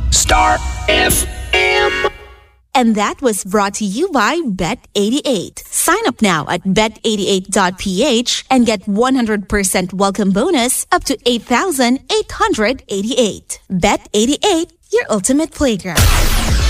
Star FM. And that was brought to you by Bet88. Sign up now at bet88.ph and get 100% welcome bonus up to 8,888. Bet88, your ultimate playground.